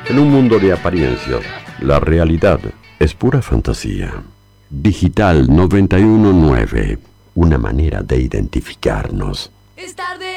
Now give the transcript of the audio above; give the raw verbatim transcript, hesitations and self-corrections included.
En un mundo de apariencias, la realidad es pura fantasía. Digital noventa y uno punto nueve, una manera de identificarnos. Es tarde